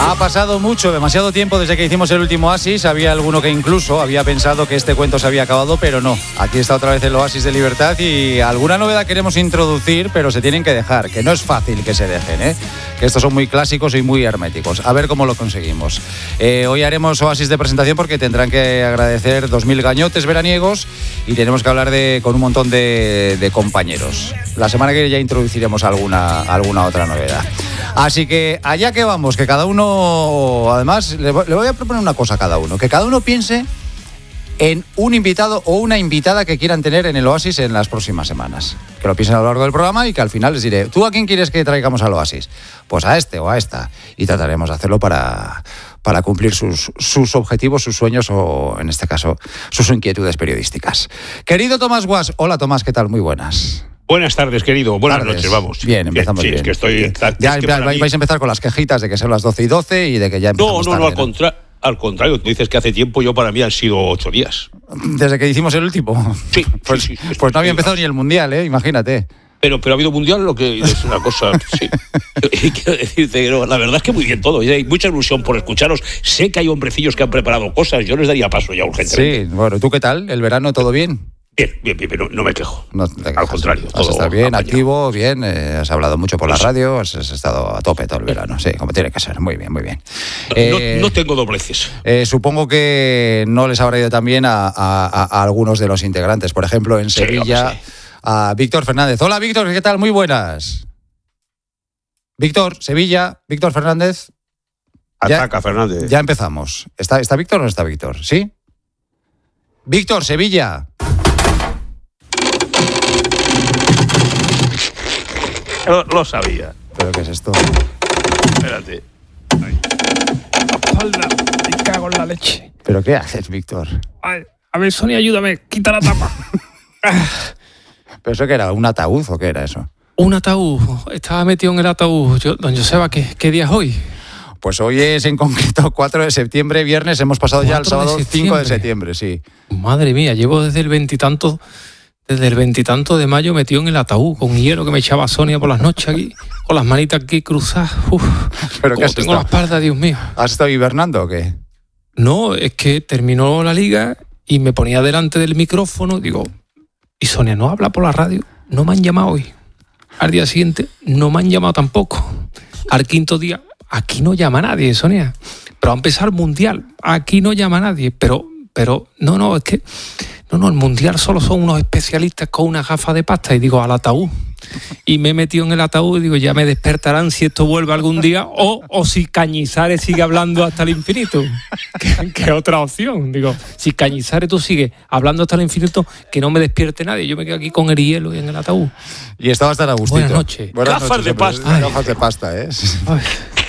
Ha pasado mucho, demasiado tiempo desde que hicimos el último Oasis. Había alguno que incluso había pensado que este cuento se había acabado, pero no. Aquí está otra vez el Oasis de Libertad y alguna novedad queremos introducir, pero se tienen que dejar, que no es fácil que se dejen, ¿eh? Que estos son muy clásicos y muy herméticos. A ver cómo lo conseguimos. Hoy haremos Oasis de presentación porque tendrán que agradecer 2000 gañotes veraniegos y tenemos que hablar con un montón de compañeros. La semana que viene ya introduciremos alguna otra novedad. Así que allá que vamos, que cada uno, además, le voy a proponer una cosa a cada uno, que cada uno piense en un invitado o una invitada que quieran tener en el Oasis en las próximas semanas. Que lo piensen a lo largo del programa y que al final les diré, ¿tú a quién quieres que traigamos al Oasis? Pues a este o a esta. Y trataremos de hacerlo para cumplir sus objetivos, sus sueños o, en este caso, sus inquietudes periodísticas. Querido Tomás Guas, hola Tomás, ¿qué tal? Muy buenas. Buenas tardes, querido. Buenas noches, vamos. Bien, empezamos bien. Sí, es que estoy... Ya vais a empezar con las quejitas de que son las 12:12 y de que ya empezamos tarde. No, al contrario. Tú dices que hace tiempo, yo para mí han sido 8 días. ¿Desde que hicimos el último? Sí. Pues no había empezado ni el Mundial, imagínate. Pero ha habido Mundial, lo que es una cosa... Sí. Y quiero decirte, la verdad es que muy bien todo. Y hay mucha ilusión por escucharos. Sé que hay hombrecillos que han preparado cosas. Yo les daría paso ya urgentemente. Sí, bueno, ¿tú qué tal? ¿El verano todo bien? Bien, pero no me quejo. Al contrario. Has estado bien, activo, bien, has hablado mucho por la radio, has estado a tope todo el verano, sí, como tiene que ser, muy bien. No tengo dobleces. Supongo que no les habrá ido tan bien a algunos de los integrantes, por ejemplo, en Sevilla, sí. A Víctor Fernández. Hola, Víctor, ¿qué tal? Muy buenas. Víctor, Sevilla, Víctor Fernández. Ataca, Fernández. Ya empezamos. ¿Está Víctor o no está Víctor? ¿Sí? Víctor, Sevilla. Lo sabía. ¿Pero qué es esto? Espérate. Ay. La espalda, me cago en la leche. ¿Pero qué haces, Víctor? Ay, a ver, Sonia, ayúdame, quita la tapa. ¿Pero eso qué era? ¿Un ataúd o qué era eso? Un ataúd, estaba metido en el ataúd. Don Joseba, ¿qué día es hoy? Pues hoy es en concreto 4 de septiembre, viernes, hemos pasado ya al sábado 5 de septiembre, sí. Madre mía, llevo desde el veintitanto de mayo metido en el ataúd, con hielo que me echaba Sonia por las noches aquí, con las manitas aquí cruzadas. ¿Pero qué has tengo la espalda, Dios mío. ¿Has estado hibernando o qué? No, es que terminó la liga y me ponía delante del micrófono, digo, y Sonia no habla por la radio, no me han llamado hoy. Al día siguiente no me han llamado tampoco. Al quinto día, aquí no llama nadie, Sonia. Pero va a empezar el Mundial, aquí no llama nadie, pero no, es que... No, el Mundial solo son unos especialistas con una gafa de pasta. Y digo, al ataúd. Y me he metido en el ataúd y digo, ya me despertarán si esto vuelve algún día o si Cañizares sigue hablando hasta el infinito. ¿Qué otra opción? Digo, si Cañizares tú sigues hablando hasta el infinito, que no me despierte nadie. Yo me quedo aquí con el hielo y en el ataúd. Y estabas tan a gustito. Buenas noches. Gafas de pasta. Gafas de pasta, ¿eh? Ay.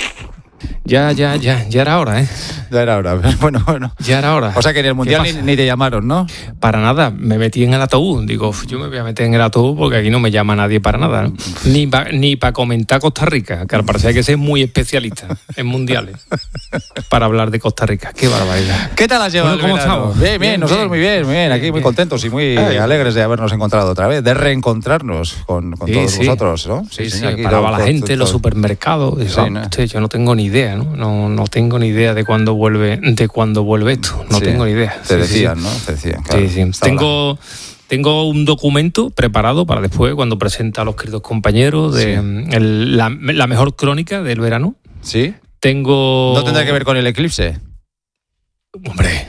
Ya era hora, ¿eh? Ya era hora, bueno. Ya era hora. O sea que en el Mundial ni te llamaron, ¿no? Para nada, me metí en el ataúd. Digo, yo me voy a meter en el ataúd porque aquí no me llama nadie para nada, ¿no? Ni para comentar Costa Rica, que al parecer hay que ser muy especialista en mundiales para hablar de Costa Rica. Qué barbaridad. ¿Qué tal has llevado? ¿Cómo estamos? Bien, nosotros muy bien. Aquí muy contentos y muy alegres de habernos encontrado otra vez, de reencontrarnos con todos vosotros, ¿no? Sí, paraba la gente en los supermercados. Yo no tengo ni idea, ¿no? No tengo ni idea de cuándo vuelve esto. No tengo ni idea. Te decían, ¿no? Te decían, claro. Sí. Tengo un documento preparado para después, cuando presenta a los queridos compañeros de la mejor crónica del verano. ¿Sí? ¿No tendrá que ver con el eclipse? Hombre.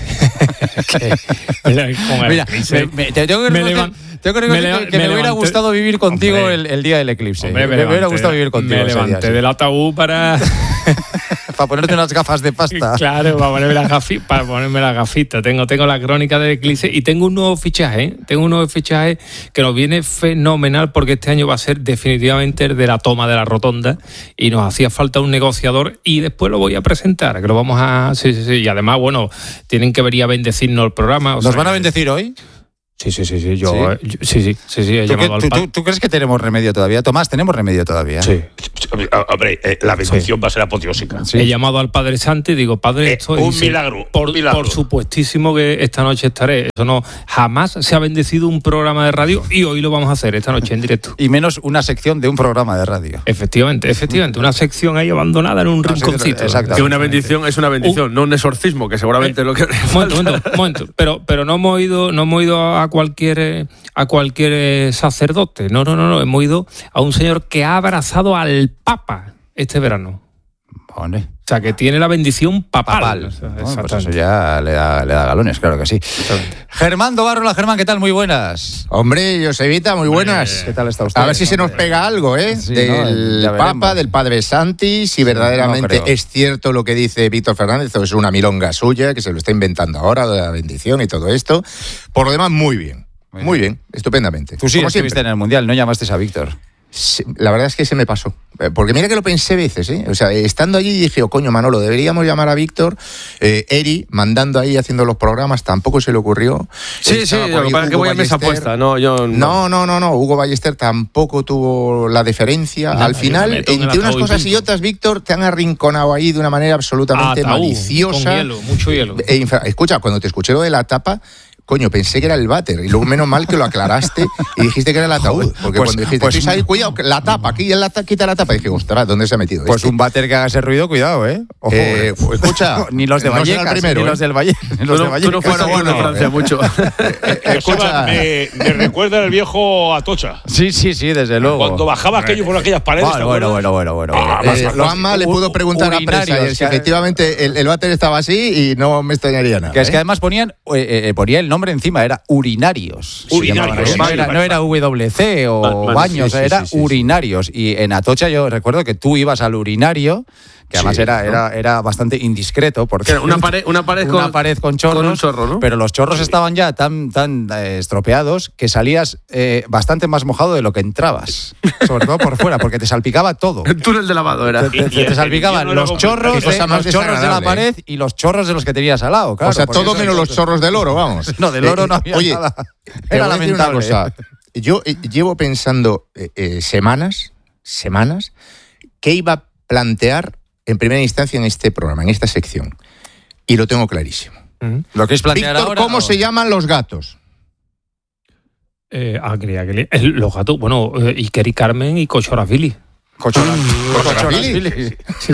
Mira, tengo que me hubiera gustado vivir contigo el día del eclipse. Hombre, me hubiera gustado vivir contigo. Me levanté del ataúd para ponerte unas gafas de pasta. Claro, para ponerme las gafitas. Tengo la crónica del eclipse y tengo un nuevo fichaje. Que nos viene fenomenal porque este año va a ser definitivamente el de la toma de la rotonda y nos hacía falta un negociador y después lo voy a presentar, que lo vamos a... Sí. Y además, bueno, tienen que venir a bendecirnos el programa. ¿Nos van a bendecir hoy? Sí. Sí, he llamado al padre. ¿Tú crees que tenemos remedio todavía? Tomás, ¿tenemos remedio todavía? Sí. Hombre, la bendición va a ser apoteósica. Sí. He llamado al Padre Santo y digo, Padre, esto un milagro. Por supuestísimo que esta noche estaré. Eso no, jamás se ha bendecido un programa de radio y hoy lo vamos a hacer esta noche en directo. Y menos una sección de un programa de radio. Efectivamente. Una sección ahí abandonada en un rinconcito. Exacto. Que una bendición es una bendición, no un exorcismo, que seguramente es lo que... Momento. Pero no hemos ido a cualquier sacerdote. No. Hemos ido a un señor que ha abrazado al Papa este verano. Vale. O sea, que tiene la bendición papal. O sea, pues eso ya le da galones, claro que sí. Germán Dobarrola, Germán, ¿qué tal? Muy buenas. Hombre, Josevita, muy buenas. ¿Qué tal está usted? A ver si se nos pega algo, ¿eh? Sí, del Papa, del Padre Santi, si verdaderamente es cierto lo que dice Víctor Fernández, o es una milonga suya, que se lo está inventando ahora, de la bendición y todo esto. Por lo demás, muy bien. Muy bien, estupendamente. Tú sí estuviste en el Mundial, no llamaste a Víctor. La verdad es que se me pasó. Porque mira que lo pensé veces, ¿eh? O sea, estando allí dije, coño, Manolo, deberíamos llamar a Víctor. Eri, mandando ahí, haciendo los programas, tampoco se le ocurrió. Sí, lo que pasa es que voy a mesa puesta. No. Hugo Ballester tampoco tuvo la deferencia. Al final, entre unas cosas y otras, Víctor, te han arrinconado ahí de una manera absolutamente maliciosa. Con hielo, mucho hielo. Escucha, cuando te escuché lo de la tapa... Coño, pensé que era el váter y luego menos mal que lo aclaraste y dijiste que era el ataúd. Porque cuando dijiste, ahí, cuidado, la tapa, aquí quita la tapa, y dije, ostras, ¿dónde se ha metido? Pues un váter que haga ese ruido, cuidado, ¿eh? Ojo, escucha, ni los de Vallecas, ni los del Valle. Tú no fuiste a Francia mucho. Escucha, me recuerda el viejo Atocha. Sí, desde luego. Cuando bajaba aquello por aquellas paredes. Bueno. Juanma le pudo preguntar a prensa si efectivamente el váter estaba así y no me extrañaría nada. Que es que además ponía el nombre encima, era urinarios. No era WC o baños, era urinarios. Y en Atocha yo recuerdo que tú ibas al urinario, que además era bastante indiscreto, porque una pared con chorros, con un chorro, ¿no? Pero los chorros estaban ya tan estropeados que salías bastante más mojado de lo que entrabas, sobre todo por fuera, porque te salpicaba todo. El túnel de lavado era. Te salpicaban los chorros de la pared y los chorros de los que tenías al lado, claro. O sea, todo menos los chorros del oro, vamos. No, del oro no había nada. Era lamentable. Una cosa. Yo llevo pensando semanas qué iba a plantear en primera instancia en este programa, en esta sección. Y lo tengo clarísimo. Lo que es plantear Víctor, ahora, ¿cómo se llaman los gatos? Los gatos, bueno, Iker y Carmen y Cochorafili. ¿Cochorafili? Sí.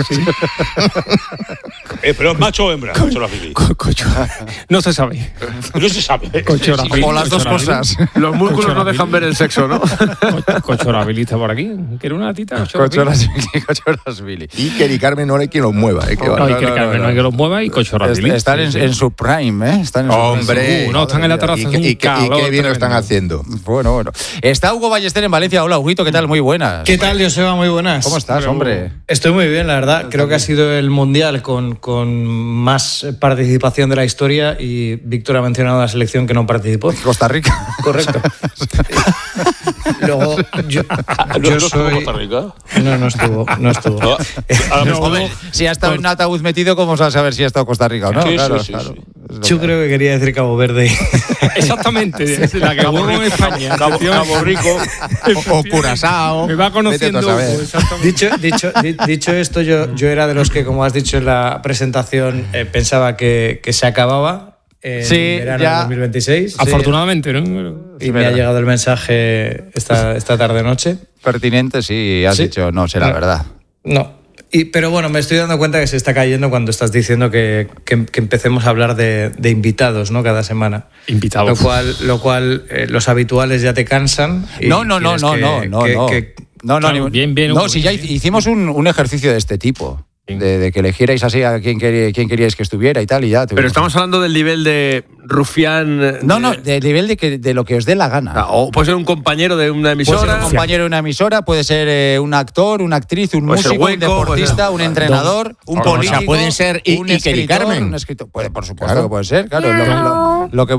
Pero es macho o hembra, Cochorafili. No se sabe. No se sabe. O las dos cosas. Los músculos no dejan ver el sexo, ¿no? Cochorafili está por aquí. ¿Quiere una gatita? Cochorafili. Iker y Carmen no hay quien los mueva. Iker y Carmen no hay que los mueva y Cochorafili. Están en su prime, ¿eh? Hombre. No, están en la terraza. ¿Y qué bien lo están haciendo? Bueno. Está Hugo Ballester en Valencia. Hola, Huguito, ¿qué tal? Muy buenas. ¿Qué tal, Joseba? Muy buenas. ¿Cómo estás, hombre? Estoy muy bien, la verdad. Creo que ha sido el Mundial con más participación de la historia y Víctor ha mencionado la selección que no participó. Costa Rica. Correcto. Luego, yo soy... ¿Costa Rica? No estuvo. Hombre, si ha estado en un ataúd metido, ¿cómo vas a saber si ha estado Costa Rica o no? Sí, claro. Yo creo que quería decir Cabo Verde. Exactamente. La que hubo en España. Cabo Rico. O Curazao. Me va conociendo. Dicho esto, yo era de los que, como has dicho en la presentación, pensaba que se acababa en verano de 2026. Afortunadamente, ¿no? Y me ha llegado el mensaje esta tarde-noche. Pertinente, sí, has dicho, no será verdad. No. Pero bueno, me estoy dando cuenta que se está cayendo cuando estás diciendo que empecemos a hablar de invitados, ¿no? Cada semana. Invitados. Lo cual los habituales ya te cansan. No. Bien. No, si ya hicimos un ejercicio de este tipo. De que eligierais así a quién queríais que estuviera y tal, y ya. Pero estamos hablando del nivel de rufián. No, del nivel de lo que os dé la gana. O puede ser un compañero de una emisora. Puede ser un compañero de una emisora, puede ser un actor, una actriz, un músico, un deportista, un entrenador, un político. O sea, pueden ser Iker y Carmen. Un escritor. Por supuesto que puede ser, claro. Lo que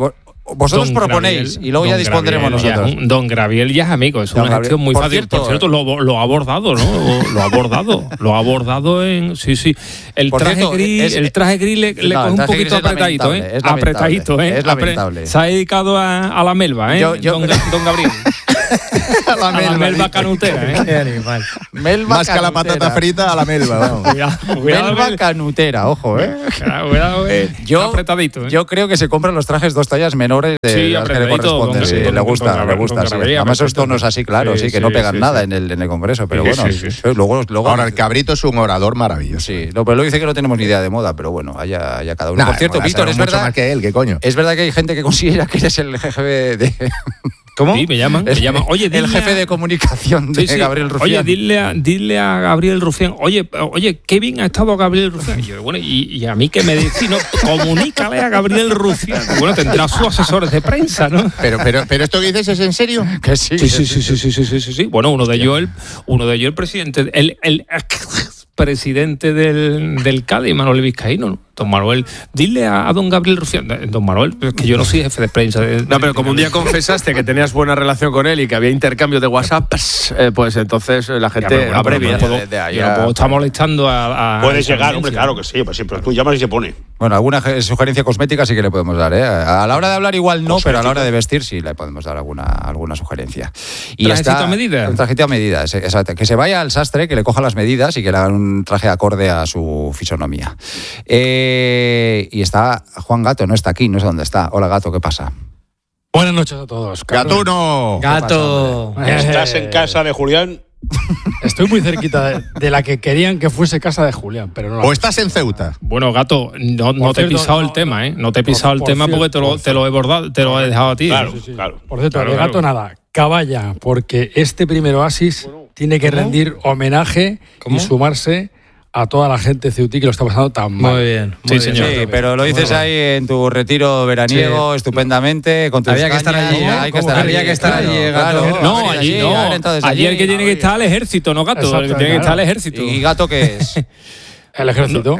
vosotros proponéis y luego ya dispondremos nosotros. Don Gabriel ya es amigo, es una gestión muy fácil. Por cierto, lo ha abordado, ¿no? Lo ha abordado en... Sí. El traje gris le coge un poquito apretadito, ¿eh? Apretadito, ¿eh? Es lamentable. Se ha dedicado a la melva, ¿eh? Don Gabriel. A la melva canutera, ¿eh? Qué animal. Melva más que a la patata frita, a la melva, vamos. Melva canutera, ojo, ¿eh? Cuidado, apretadito, ¿eh? Yo creo que se compran los trajes 2 tallas menores de las que le corresponden. Sí, le gusta. Sí. Además esos tonos así, claro, sí, que no pegan nada en el Congreso, pero bueno. Luego, ahora, el Cabrito es un orador maravilloso. Sí, pero luego dice que no tenemos ni idea de moda, pero bueno, allá cada uno. Por cierto, Víctor, es verdad... más que él, ¿qué coño? Es verdad que hay gente que considera que eres el jefe de... ¿Cómo? Sí, me llaman. Oye, el jefe de comunicación de Gabriel Rufián. Oye, dile a Gabriel Rufián, oye, qué bien ha estado Gabriel Rufián. Y yo, bueno, y a mí que me decís, no, comunícale a Gabriel Rufián. Bueno, tendrá sus asesores de prensa, ¿no? Pero esto que dices es en serio. Que sí. Sí. Bueno, uno de ellos el presidente, el presidente del Cádiz, Manuel Vizcaíno, ¿no? Don Manuel, dile a don Gabriel Rufián, don Manuel, que yo no soy jefe de prensa. No, pero como un día confesaste que tenías buena relación con él y que había intercambio de WhatsApp, pues entonces la gente abrevia. No puedo estar molestando a puedes llegar, hombre, claro que sí, pues siempre tú llamas y se pone. Bueno, alguna sugerencia cosmética sí que le podemos dar, ¿eh? A la hora de hablar igual no, pero a la hora de vestir sí le podemos dar alguna sugerencia. Y ¿trajecito a medida? Un trajecito a medida, exacto. Que se vaya al sastre, que le coja las medidas y que le hagan un traje acorde a su fisonomía. Y está Juan Gato, no está aquí, no sé dónde está. Hola, Gato, ¿qué pasa? Buenas noches a todos. ¡Gatuno! ¡Gato! ¿Estás en casa de Julián? Estoy muy cerquita de la que querían que fuese casa de Julián, pero no. ¿O estás en Ceuta? Bueno, Gato, no te he pisado el tema, ¿eh? No te he pisado el tema porque te lo he bordado, te lo he dejado a ti. Claro, sí. claro. Por cierto, de Gato nada, caballa, porque este primer oasis tiene que rendir homenaje y sumarse a toda la gente ceutí que lo está pasando tan mal. Muy bien. Sí, señor. Sí, pero lo dices ahí en tu retiro veraniego, estupendamente, con tus Había que estar allí, había que estar allí, Gato. No, allí no. Allí el que tiene que estar al ejército, no Gato. El que tiene que estar al ejército. ¿Y Gato qué es? El ejército.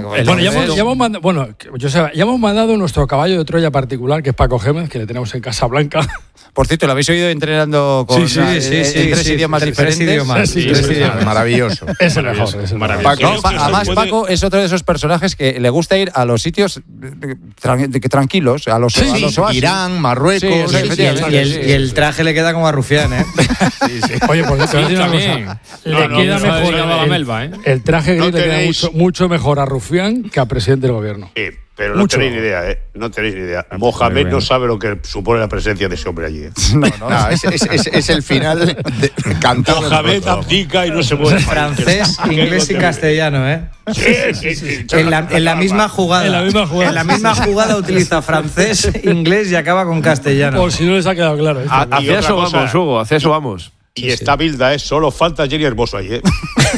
Ya hemos mandado nuestro caballo de Troya particular, que es Paco Gémez, que le tenemos en Casa Blanca. Por cierto, ¿lo habéis oído entrenando con tres idiomas diferentes? Sí. Maravilloso. Es el mejor. Además, Paco es otro de esos personajes que le gusta ir a los sitios tranquilos, a los oasis. Irán, Marruecos. Y el traje le queda como a Rufián, ¿eh? Oye, por cierto, una cosa. Le queda mejor la melva, ¿eh? El traje gris le queda mucho mejor a Rufián que al presidente del gobierno. Sí, pero no tenéis ni idea, ¿eh? No tenéis ni idea. Mohamed no sabe lo que supone la presencia de ese hombre allí. No, es el final cantado. Mohamed abdica y no se mueve. Francés, inglés y castellano, ¿eh? Sí. En la misma jugada. En la misma jugada utiliza francés, inglés y acaba con castellano. Por si no les ha quedado claro. Hacia eso vamos, Hugo, hacia eso vamos. Y está Bilda, solo falta Jenny Hermoso ahí, ¿eh?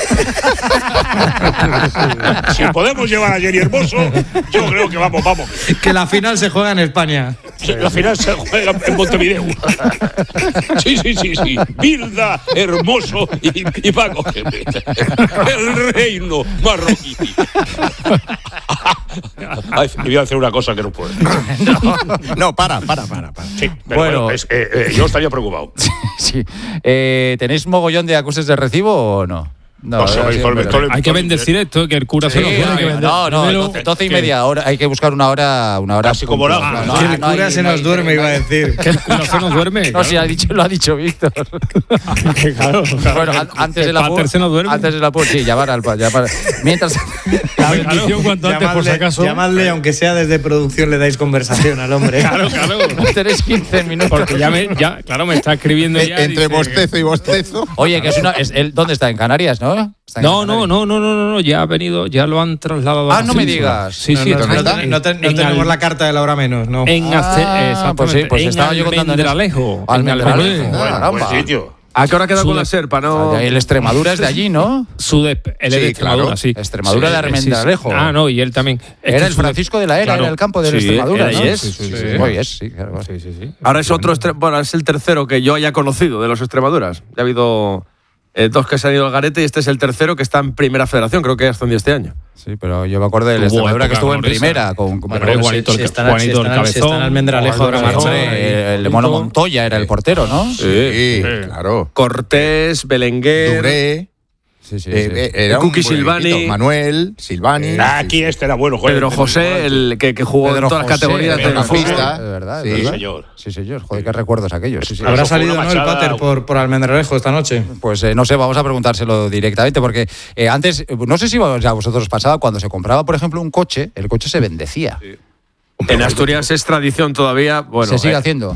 Si podemos llevar a Jenny Hermoso, yo creo que vamos. Que la final se juega en España. La final se juega en Montevideo. Sí. Bilda, Hermoso y Paco Gémez. El reino marroquí. Ay, me voy a hacer una cosa que no puedo. No, para. Sí, pero bueno, yo estaría preocupado. Sí. ¿Tenéis mogollón de acuses de recibo o no? No, hay que bendecir esto, que el cura se lo tiene que vender. No, 12:30 hora. Hay que buscar una hora. Así como la. Que el cura se nos duerme, iba a decir. Que el cura se nos duerme. No, si lo ha dicho Víctor. Claro. Bueno, antes de la PUR. Antes de la PUR, sí, llamar al mientras. La bendición cuanto antes, por si acaso. Llamadle, aunque sea desde producción, le dais conversación al hombre. Claro. Tenéis 15 minutos. Porque claro, me está escribiendo ya. Entre bostezo y bostezo. Oye, que ¿dónde está? En Canarias, ¿no? No, ya ha venido, ya lo han trasladado. No me digas. Sí. No tenemos la carta de la hora menos, ¿no? Pues estaba yo contando en Almendralejo. Buen sitio. ¿A qué hora queda con la SER? Para no... El Extremadura es de allí, ¿no? Él es de Extremadura, sí. Extremadura de Almendralejo. No, y él también. Era el Francisco de la Era, era el campo de Extremadura, ¿no? Sí, claro. Ahora es otro, es el tercero que yo haya conocido de los Extremaduras. Ya ha habido 2 que se han ido al garete y este es el tercero que está en primera federación, creo que ascendió este año. Sí, pero yo me acuerdo del Extremadura que estuvo en primera. Con Juanito el Cabezón. Si está en Almendralejo ahora mismo. El Mono Montoya era el portero, ¿no? Sí, claro. Cortés, Belenguer, Duré. Sí. Era Cuqui un Silvani. equipito. Manuel, Silvani. Aquí este era bueno, joder. Pedro José, el que jugó en todas las categorías del fútbol. Pista. De verdad, Sí. ¿verdad? Señor. Sí, señor. Joder, qué recuerdos aquellos. Sí. ¿Habrá Eso fue salido una ¿no? el machada. Pater por Almendralejo esta noche? Pues no sé, vamos a preguntárselo directamente, porque antes, no sé si a vosotros os pasaba, cuando se compraba, por ejemplo, un coche, el coche se bendecía. En Asturias es tradición todavía. Bueno, ¿Se sigue haciendo?